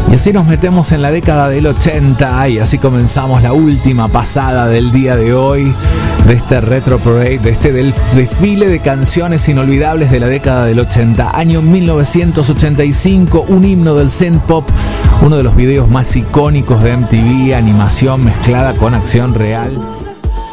Y así nos metemos en la década del 80 y así comenzamos la última pasada del día de hoy, de este Retro Parade, del desfile de canciones inolvidables de la década del 80. Año 1985, un himno del synth pop, uno de los videos más icónicos de MTV, animación mezclada con acción real.